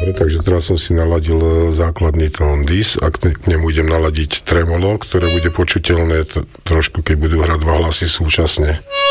Dobre, takže teraz som si naladil základný tón dis a k nemu idem naladiť tremolo, ktoré bude počuteľné trošku, keď budú hrať dva hlasy súčasne.